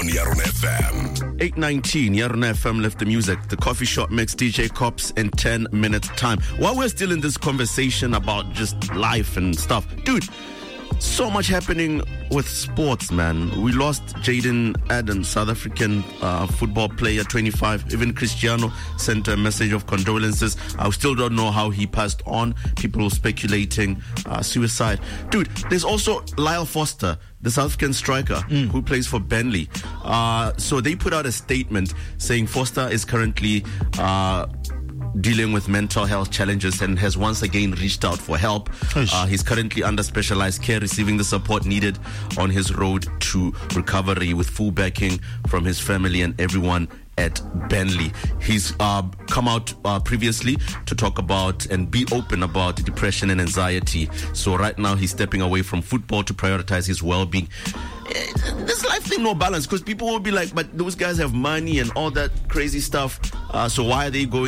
Yaron FM. 8:19, Yaron FM left the music. The coffee shop makes DJ Cops in 10 minutes time. While we're still in this conversation about just life and stuff, dude, so much happening with sports, man. We lost Jaden Adams, South African football player, 25. Even Cristiano sent a message of condolences. I still don't know how he passed on. People speculating suicide. Dude, there's also Lyle Foster, the South African striker who plays for Burnley. So they put out a statement saying Foster is currently dealing with mental health challenges and has once again reached out for help. He's currently under specialized care, receiving the support needed on his road to recovery, with full backing from his family and everyone at Burnley. He's come out previously to talk about and be open about depression and anxiety. So right now he's stepping away from football to prioritize his well-being. This life thing, no balance, because people will be like, but those guys have money and all that crazy stuff. So why are they going